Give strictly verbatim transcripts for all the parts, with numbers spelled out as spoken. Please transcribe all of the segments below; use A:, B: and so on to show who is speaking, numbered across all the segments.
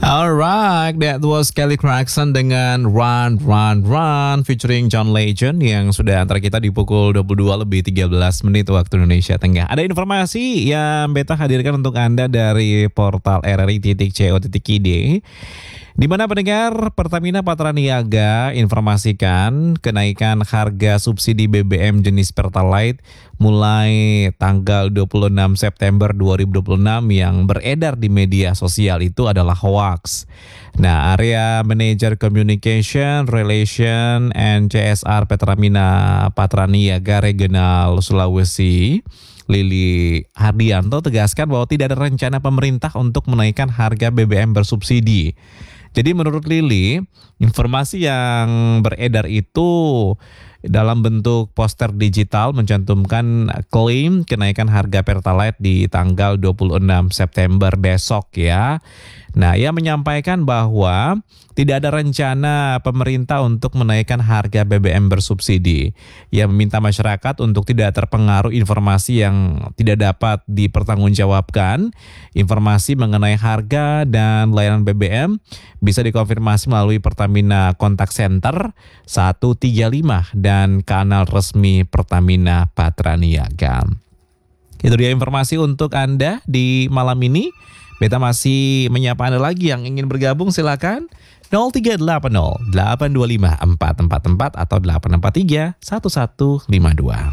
A: Alright, that was Kelly Clarkson dengan Run, Run, Run featuring John Legend yang sudah antar kita di pukul dua puluh dua lebih tiga belas menit waktu Indonesia Tengah. Ada informasi yang Beta hadirkan untuk Anda dari portal r r i titik co titik i d, di mana pendengar Pertamina Patraniaga informasikan kenaikan harga subsidi B B M jenis Pertalite mulai tanggal dua puluh enam September dua ribu dua puluh enam yang beredar di media sosial itu adalah hoax. Nah, Area Manager Communication, Relation, and C S R Pertamina Patraniaga Regional Sulawesi, Lili Hardianto tegaskan bahwa tidak ada rencana pemerintah untuk menaikkan harga B B M bersubsidi. Jadi menurut Lili, informasi yang beredar itu dalam bentuk poster digital mencantumkan klaim kenaikan harga Pertalite di tanggal dua puluh enam September besok ya. Nah, ia menyampaikan bahwa tidak ada rencana pemerintah untuk menaikkan harga B B M bersubsidi. Ia meminta masyarakat untuk tidak terpengaruh informasi yang tidak dapat dipertanggungjawabkan. Informasi mengenai harga dan layanan B B M bisa dikonfirmasi melalui Pertamina Contact Center satu tiga lima dan kanal resmi Pertamina Patraniaga. Itu dia informasi untuk Anda di malam ini. Beta masih menyapa Anda lagi yang ingin bergabung, silakan nol tiga delapan nol delapan dua lima empat empat empat atau delapan empat tiga satu satu lima dua.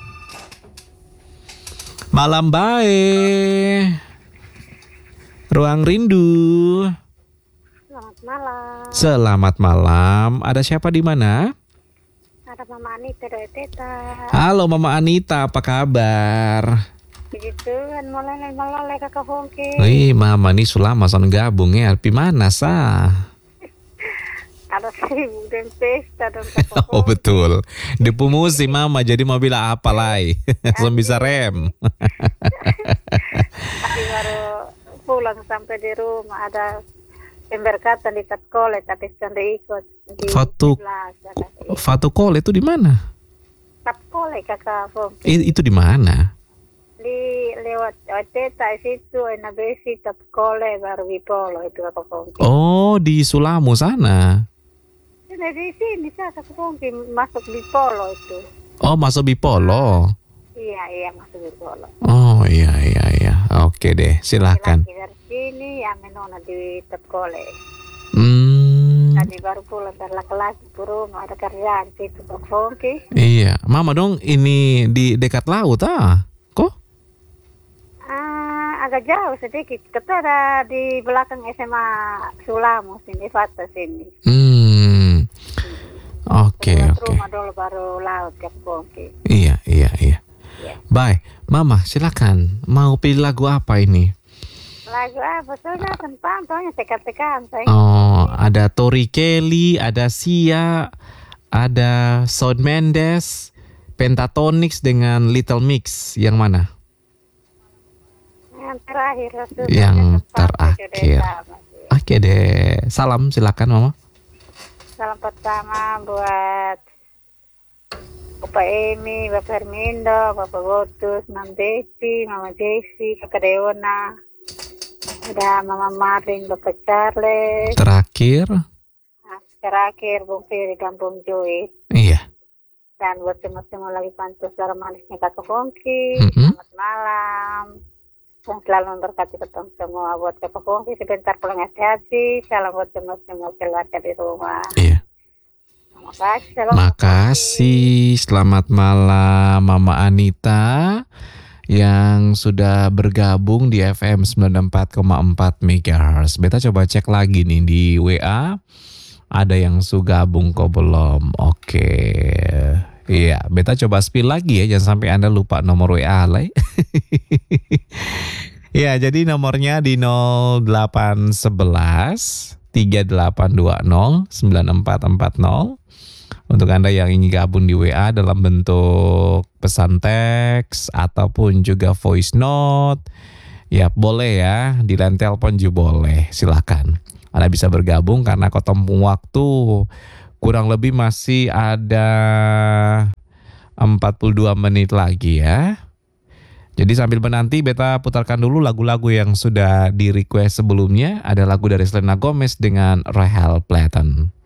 A: Malam baik. Ruang Rindu.
B: Selamat malam.
A: Selamat malam. Ada siapa di mana?
B: Ada Mama Anita dari Teta.
A: Halo Mama Anita, apa kabar?
B: Begitu kan mulai mulai kakak Fongki.
A: Wih, Mama nih sulama son gabung ya. Pi mana sa?
B: Ada sibuk dan pesta dan kakak
A: Oh
B: Fongki.
A: betul. Di pumusi Mama jadi mau bilang apa lagi? Langsung bisa rem.
B: Tadi baru pulang sampai di rumah ada pemberkatan di Tatkole tapi kan ikut di
A: Fatu
B: sebelah.
A: Fatu Kol itu di mana?
B: Tatkole kakak Fongki.
A: I- itu di mana?
B: Di lewat Teta situ enak besi Tatkole baru Bipolo itu kakak Fongki.
A: Oh, di Sulamu sana.
B: Dari sini saya kakak Fongki masuk Bipolo itu.
A: Oh, masuk Bipolo.
B: Iya, iya masuk Bipolo.
A: Oh, iya iya iya. Oke deh, silakan.
B: Laki dari sini yang menona di Tatkole.
A: Hmm.
B: Tadi baru pulang dari laki-laki ke rumah ada kerjaan situ Kak Fongki.
A: Iya, Mama dong ini di dekat laut ah. Kok?
B: Ah, agak jauh sedikit. Kita ada di belakang S M A Sulamu sini, Fata sini.
A: Hmm. Oke,
B: Lewat
A: oke.
B: rumah dulu baru laut Kak Fongki.
A: Iya, iya, iya.
B: Iya.
A: Baik, Mama silakan. Mau pilih lagu apa ini?
B: Lagu apa? Sudah tentang soalnya tekan-tekan saya.
A: Oh, ada Tori Kelly, ada Sia, ada Shawn Mendes, Pentatonix dengan Little Mix. Yang mana?
B: Yang terakhir. sudah
A: Yang
B: tempat
A: terakhir.
B: sudah sama sih.
A: Oke deh. Salam silakan Mama.
B: Salam pertama buat Bapak Emi, Bapak Hermindo, Bapak Botus, Mama Desi, Mama Jesi, Kakak Deona, ada Mama Marin, Bapak Charles,
A: Terakhir.
B: nah, terakhir Bung Firi dan Bung Joy,
A: Iya.
B: dan buat semua-semua lagi pantas suara manisnya Kakak Fongki,
A: Mm-mm.
B: selamat malam, dan selalu memberkati ketemu semua buat Kakak Fongki, sebentar pulang hati-hati, salam buat semua-semua keluarga di rumah.
A: Iya.
B: Terima kasih. Salam
A: Makasih. Selamat malam Mama Anita yang sudah bergabung di F M sembilan puluh empat koma empat megahertz. Beta coba cek lagi nih di W A. Ada yang sudah gabung kok belum? Oke. Iya, Beta coba spill lagi ya. Jangan sampai Anda lupa nomor W A lah. Ya, jadi nomornya di nol delapan satu satu tiga delapan dua nol sembilan empat empat nol. Untuk Anda yang ingin gabung di W A dalam bentuk pesan teks ataupun juga voice note, ya boleh ya, di line telepon juga boleh, silakan. Anda bisa bergabung karena ketemu waktu kurang lebih masih ada empat puluh dua menit lagi ya. Jadi sambil menanti beta putarkan dulu lagu-lagu yang sudah di request sebelumnya. Ada lagu dari Selena Gomez dengan Rahel Platten.